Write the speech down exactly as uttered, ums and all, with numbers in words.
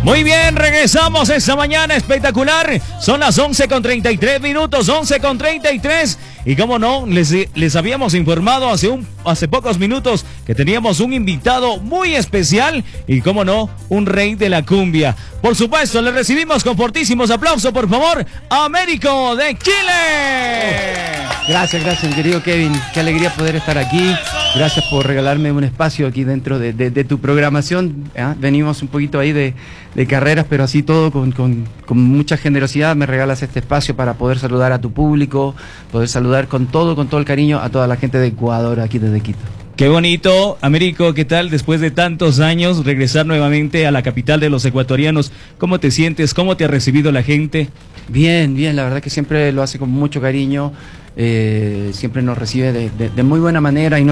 Muy bien, regresamos esta mañana espectacular. Son las once con treinta y tres minutos, once con treinta y tres. Y como no, les, les habíamos informado hace, un, hace pocos minutos que teníamos un invitado muy especial y como no, un rey de la cumbia. Por supuesto, le recibimos con fortísimos aplausos, por favor, a Américo de Chile. Gracias, gracias, mi querido Kevin. Qué alegría poder estar aquí. Gracias por regalarme un espacio aquí dentro de, de, de tu programación. ¿eh? Venimos un poquito ahí de, de carreras, pero así todo con, con, con mucha generosidad. Me regalas este espacio para poder saludar a tu público, poder saludar con todo, con todo el cariño a toda la gente de Ecuador, aquí desde Quito. Qué bonito, Américo, ¿qué tal después de tantos años regresar nuevamente a la capital de los ecuatorianos? ¿Cómo te sientes? ¿Cómo te ha recibido la gente? Bien, bien, la verdad que siempre lo hace con mucho cariño, eh, siempre nos recibe de, de, de muy buena manera y no